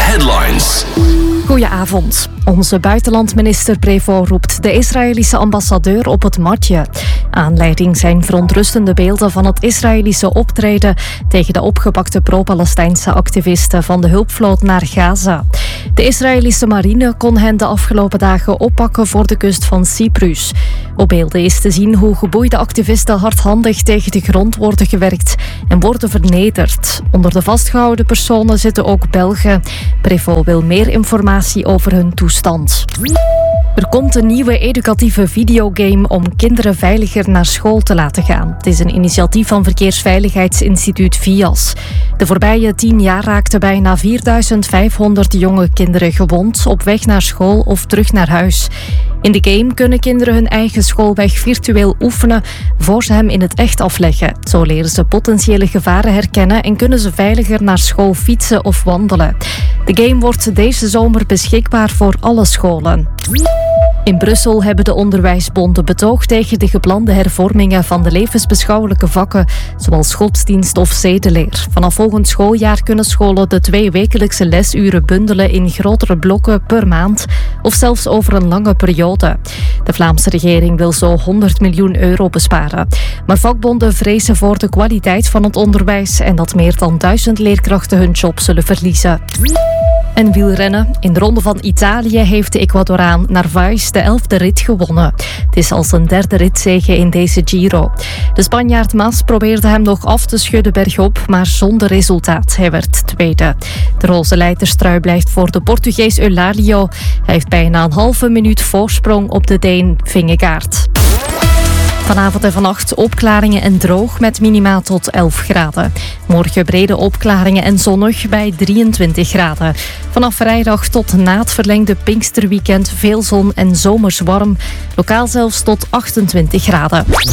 Headlines. Goedenavond. Onze buitenlandminister Prevost roept de Israëlische ambassadeur op het matje. Aanleiding zijn verontrustende beelden van het Israëlische optreden tegen de opgepakte pro-Palestijnse activisten van de hulpvloot naar Gaza. De Israëlische marine kon hen de afgelopen dagen oppakken voor de kust van Cyprus. Op beelden is te zien hoe geboeide activisten hardhandig tegen de grond worden gewerkt en worden vernederd. Onder de vastgehouden personen zitten ook Belgen. Prevost wil meer informatie over hun toestand. Er komt een nieuwe educatieve videogame om kinderen veiliger naar school te laten gaan. Het is een initiatief van Verkeersveiligheidsinstituut VIAS. De voorbije 10 jaar raakten bijna 4500 jonge kinderen gewond op weg naar school of terug naar huis. In de game kunnen kinderen hun eigen schoolweg virtueel oefenen voor ze hem in het echt afleggen. Zo leren ze potentiële gevaren herkennen en kunnen ze veiliger naar school fietsen of wandelen. De game wordt deze zomer beschikbaar voor alle scholen. In Brussel hebben de onderwijsbonden betoogd tegen de geplande hervormingen van de levensbeschouwelijke vakken, zoals godsdienst of zedeleer. Vanaf volgend schooljaar kunnen scholen de 2 wekelijkse lesuren bundelen in grotere blokken per maand of zelfs over een lange periode. De Vlaamse regering wil zo 100 miljoen euro besparen. Maar vakbonden vrezen voor de kwaliteit van het onderwijs en dat meer dan 1000 leerkrachten hun job zullen verliezen. En wielrennen. In de Ronde van Italië heeft de Ecuadoraan Narvaez de 11e rit gewonnen. Het is al zijn 3e ritzege in deze Giro. De Spanjaard Mas probeerde hem nog af te schudden bergop, maar zonder resultaat. Hij werd tweede. De roze leiderstrui blijft voor de Portugees Eulalia. Hij heeft bijna een halve minuut voorsprong op de Deen Vingegaard. Vanavond en vannacht opklaringen en droog met minima tot 11 graden. Morgen brede opklaringen en zonnig bij 23 graden. Vanaf vrijdag tot na het verlengde Pinksterweekend veel zon en zomers warm. Lokaal zelfs tot 28 graden.